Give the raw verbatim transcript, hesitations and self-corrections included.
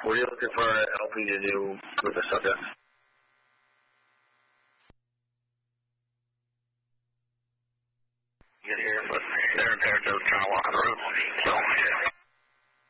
Were you looking for an L P to do with the subject? You can hear him, but they're, they're just trying to walk the road. So,